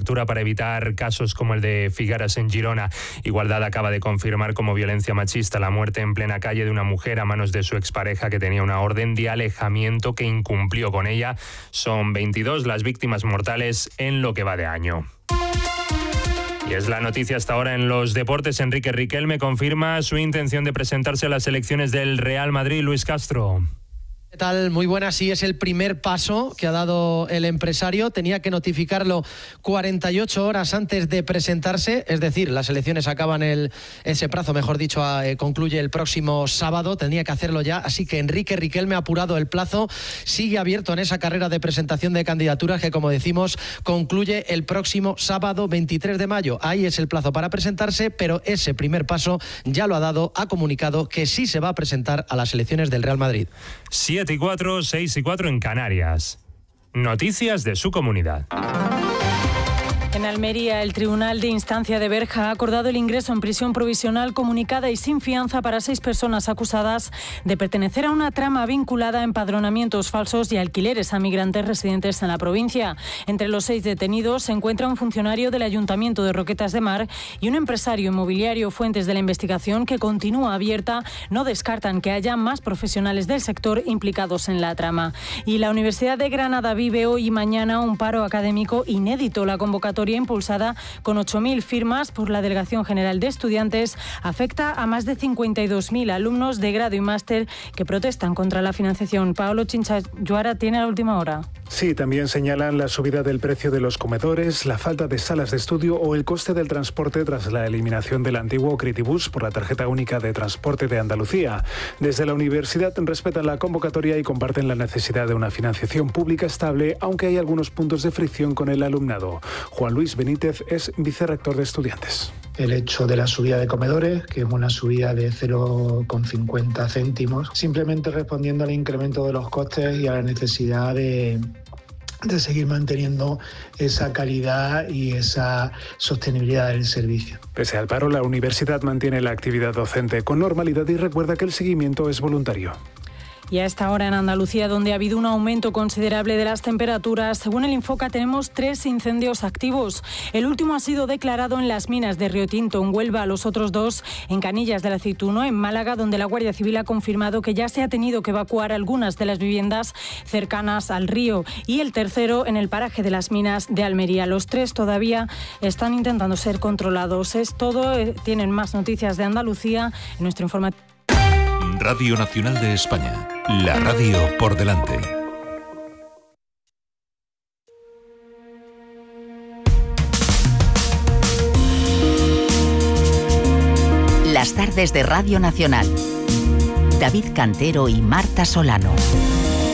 apertura para evitar casos como el de Figueras en Girona. Igualdad acaba de confirmar como violencia machista la muerte en plena calle de una mujer a manos de su expareja que tenía una orden de alejamiento que incumplió con ella. Son 22 las víctimas mortales en lo que va de año. Y es la noticia hasta ahora en los deportes. Enrique Riquelme confirma su intención de presentarse a las elecciones del Real Madrid. Luis Castro. ¿Qué tal? Muy buena, sí, es el primer paso que ha dado el empresario. Tenía que notificarlo 48 horas antes de presentarse, es decir, las elecciones acaban ese plazo, mejor dicho, concluye el próximo sábado. Tenía que hacerlo ya, así que Enrique Riquelme ha apurado el plazo. Sigue abierto en esa carrera de presentación de candidaturas que, como decimos, concluye el próximo sábado 23 de mayo. Ahí es el plazo para presentarse, pero ese primer paso ya lo ha dado, ha comunicado que sí se va a presentar a las elecciones del Real Madrid. 7:04, 6:04 en Canarias. Noticias de su comunidad. En Almería, el Tribunal de Instancia de Berja ha acordado el ingreso en prisión provisional comunicada y sin fianza para 6 personas acusadas de pertenecer a una trama vinculada a empadronamientos falsos y alquileres a migrantes residentes en la provincia. Entre los 6 detenidos se encuentra un funcionario del Ayuntamiento de Roquetas de Mar y un empresario inmobiliario. Fuentes de la investigación, que continúa abierta, no descartan que haya más profesionales del sector implicados en la trama. Y la Universidad de Granada vive hoy y mañana un paro académico inédito. La convocatoria, impulsada con 8.000 firmas por la Delegación General de Estudiantes, afecta a más de 52.000 alumnos de grado y máster que protestan contra la financiación. Paolo Chinchayuara tiene la última hora. Sí, también señalan la subida del precio de los comedores, la falta de salas de estudio o el coste del transporte tras la eliminación del antiguo Critibus por la tarjeta única de transporte de Andalucía. Desde la universidad respetan la convocatoria y comparten la necesidad de una financiación pública estable, aunque hay algunos puntos de fricción con el alumnado. Juan Luis Benítez es vicerrector de Estudiantes. El hecho de la subida de comedores, que es una subida de 0,50 céntimos, simplemente respondiendo al incremento de los costes y a la necesidad de seguir manteniendo esa calidad y esa sostenibilidad del servicio. Pese al paro, la universidad mantiene la actividad docente con normalidad y recuerda que el seguimiento es voluntario. Y a esta hora en Andalucía, donde ha habido un aumento considerable de las temperaturas, según el Infoca tenemos 3 incendios activos. El último ha sido declarado en las minas de Río Tinto, en Huelva, los otros 2 en Canillas del Aceituno, en Málaga, donde la Guardia Civil ha confirmado que ya se ha tenido que evacuar algunas de las viviendas cercanas al río, y el tercero en el paraje de las minas de Almería. Los 3 todavía están intentando ser controlados. Es todo. Tienen más noticias de Andalucía en nuestro informativo. Radio Nacional de España, la radio por delante. Las tardes de Radio Nacional. David Cantero y Marta Solano.